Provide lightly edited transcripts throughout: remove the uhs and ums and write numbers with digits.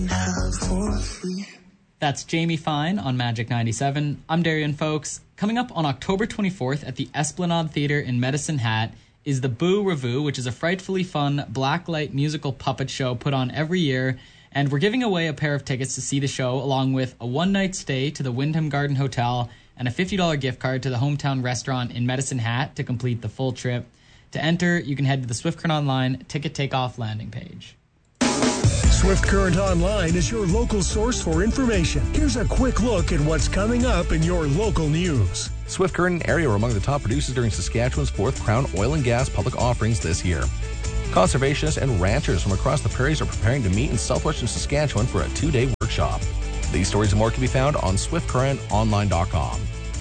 That's Jamie Fine on Magic 97. I'm Darian, folks. Coming up on October 24th at the Esplanade Theatre in Medicine Hat is the Boo Revue, which is a frightfully fun blacklight musical puppet show put on every year. And we're giving away a pair of tickets to see the show, along with a one-night stay to the Wyndham Garden Hotel and a $50 gift card to the Hometown Restaurant in Medicine Hat to complete the full trip. To enter, you can head to the Swift Current Online Ticket Takeoff landing page. Swift Current Online is your local source for information. Here's a quick look at what's coming up in your local news. Swift Current and Area were among the top producers during Saskatchewan's 4th Crown Oil and Gas public offerings this year. Conservationists and ranchers from across the prairies are preparing to meet in southwestern Saskatchewan for a 2-day workshop. These stories and more can be found on swiftcurrentonline.com.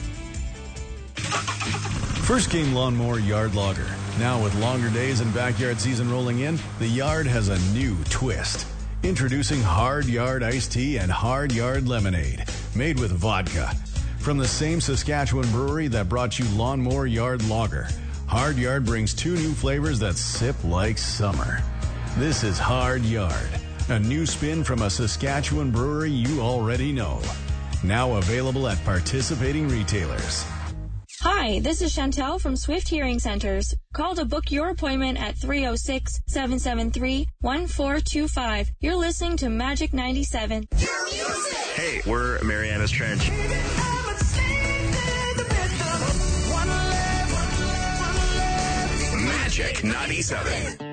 First Game Lawnmower Yard Logger. Now with longer days and backyard season rolling in, the yard has a new twist. Introducing Hard Yard Iced Tea and Hard Yard Lemonade, made with vodka. From the same Saskatchewan brewery that brought you Lawnmower Yard Lager, Hard Yard brings 2 new flavors that sip like summer. This is Hard Yard, a new spin from a Saskatchewan brewery you already know. Now available at participating retailers. Hi, this is Chantel from Swift Hearing Centers. Call to book your appointment at 306-773-1425. You're listening to Magic 97. Hey, we're Mariana's Trench. Magic 97.